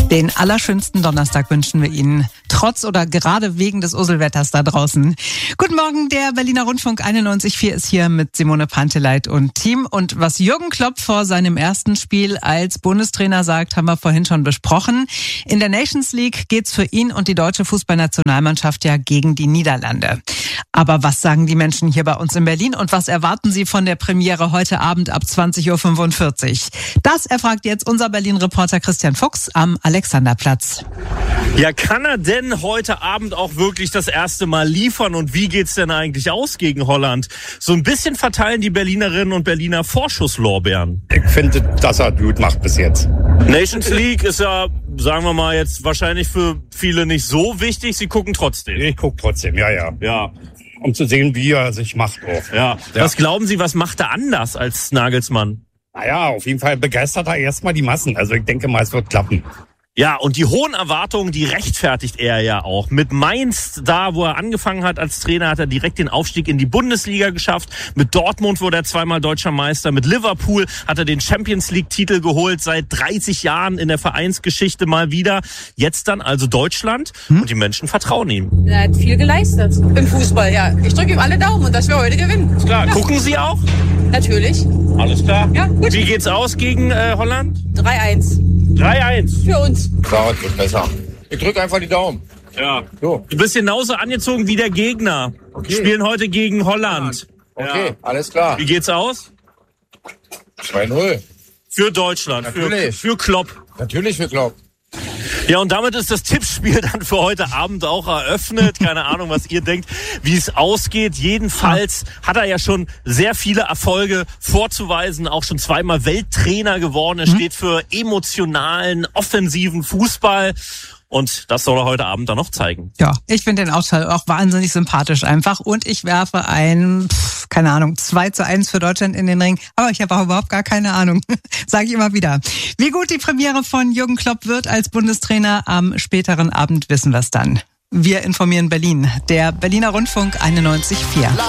Den allerschönsten Donnerstag wünschen wir Ihnen, trotz oder gerade wegen des Usselwetters da draußen. Guten Morgen, der Berliner Rundfunk 91.4 ist hier mit Simone Panteleit und Team. Und was Jürgen Klopp vor seinem ersten Spiel als Bundestrainer sagt, haben wir vorhin schon besprochen. In der Nations League geht's für ihn und die deutsche Fußballnationalmannschaft ja gegen die Niederlande. Aber was sagen die Menschen hier bei uns in Berlin und was erwarten sie von der Premiere heute Abend ab 20.45 Uhr? Das erfragt jetzt unser Berlin-Reporter Christian Fuchs am Alexanderplatz. Ja, kann er denn heute Abend auch wirklich das erste Mal liefern? Und wie geht's denn eigentlich aus gegen Holland? So ein bisschen verteilen die Berlinerinnen und Berliner Vorschusslorbeeren. Ich finde, dass er gut macht bis jetzt. Nations League ist ja, sagen wir mal, jetzt wahrscheinlich für viele nicht so wichtig. Sie gucken trotzdem. Ich gucke trotzdem, ja. Um zu sehen, wie er sich macht auch. Ja. Was glauben Sie, was macht er anders als Nagelsmann? Naja, auf jeden Fall begeistert er erstmal die Massen. Also ich denke mal, es wird klappen. Ja, und die hohen Erwartungen, die rechtfertigt er ja auch. Mit Mainz, da wo er angefangen hat als Trainer, hat er direkt den Aufstieg in die Bundesliga geschafft. Mit Dortmund wurde er zweimal deutscher Meister. Mit Liverpool hat er den Champions-League-Titel geholt, seit 30 Jahren in der Vereinsgeschichte mal wieder. Jetzt dann also Deutschland und die Menschen vertrauen ihm. Er hat viel geleistet im Fußball, ja. Ich drücke ihm alle Daumen und dass wir heute gewinnen. Ist klar. Ja. Gucken Sie auch? Natürlich. Alles klar. Ja, gut. Wie geht's aus gegen Holland? 3-1. 3-1. Für uns. Klar, es wird besser. Ich drücke einfach die Daumen. Ja. So. Du bist genauso angezogen wie der Gegner. Okay. Spielen heute gegen Holland. Okay, Ja. alles klar. Wie geht's aus? 2-0. Für Deutschland, Natürlich. für Klopp. Natürlich für Klopp. Ja, und damit ist das Tippspiel dann für heute Abend auch eröffnet. Keine Ahnung, was ihr denkt, wie es ausgeht. Jedenfalls hat er ja schon sehr viele Erfolge vorzuweisen, auch schon zweimal Welttrainer geworden. Er steht für emotionalen, offensiven Fußball. Und das soll er heute Abend dann noch zeigen. Ja, ich finde den Ausschall auch wahnsinnig sympathisch einfach. Und ich werfe ein, 2-1 für Deutschland in den Ring. Aber ich habe auch überhaupt gar keine Ahnung. Sage ich immer wieder. Wie gut die Premiere von Jürgen Klopp wird als Bundestrainer am späteren Abend, wissen wir es dann. Wir informieren Berlin. Der Berliner Rundfunk 91.4.